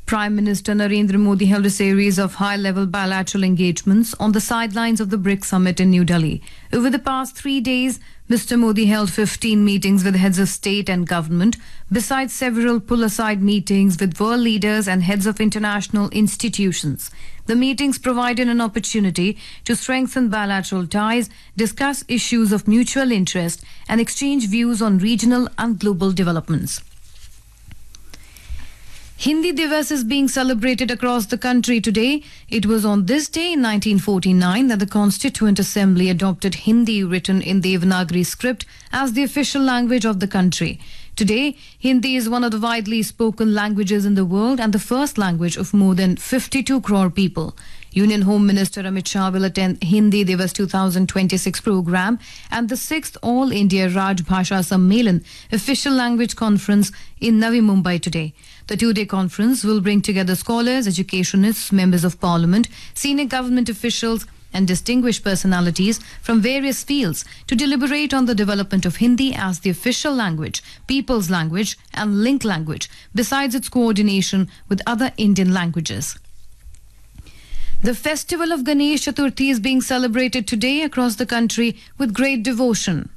Prime Minister Narendra Modi held a series of high-level bilateral engagements on the sidelines of the BRICS summit in New Delhi. Over the past 3 days, Mr. Modi held 15 meetings with heads of state and government, besides several pull-aside meetings with world leaders and heads of international institutions. The meetings provided an opportunity to strengthen bilateral ties, discuss issues of mutual interest, and exchange views on regional and global developments. Hindi Divas is being celebrated across the country today. It was on this day in 1949 that the Constituent Assembly adopted Hindi written in Devanagari script as the official language of the country. Today, Hindi is one of the widely spoken languages in the world and the first language of more than 52 crore people. Union Home Minister Amit Shah will attend Hindi Divas 2026 program and the 6th All India Raj Bhasha Sammelan official language conference in Navi Mumbai today. The two-day conference will bring together scholars, educationists, members of parliament, senior government officials and distinguished personalities from various fields to deliberate on the development of Hindi as the official language, people's language and link language, besides its coordination with other Indian languages. The festival of Ganesh Chaturthi is being celebrated today across the country with great devotion.